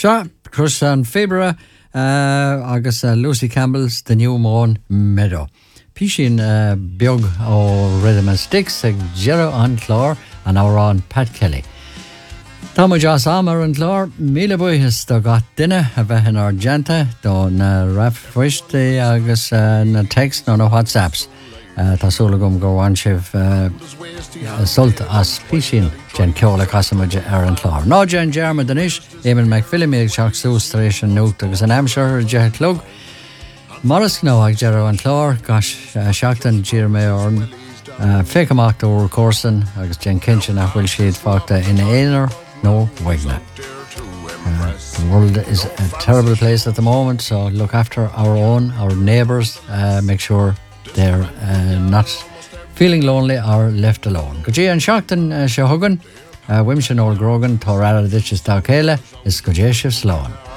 Sure, Chris and Fibra, agus Lucy Campbell's The New Moon Meadow. Pishin Biog o Rhythm and Sticks, Gero an Clor, and our on Pat Kelly. Táma Jas Amar an Clor, Mila Buhis do gat dinner, a bheithin argenta, don rafwishti agus na text no WhatsApps. Tasula gum go anshiv sult as Pishin, Jen Kiola Casamaja Aaron Clor. No Jen German Danish, Eamon McPhillimy, Shark Sustration Note, agus an Amshire, Jet Klug. Morris no ag Gero an Clor, gosh, Shackton, Jeremy Orn, Fekamak or Corson, agus Jen Kinchin, Will Sheed Fakta in Ainer, no Wigna. The world is a terrible place at the moment, so look after our own, our neighbours, make sure they're not feeling lonely or left alone. Goji and Shackton, Shahugan, Wimshin Old Grogan, Torada Ditches Dalkela, is Gojeshiv Sloan.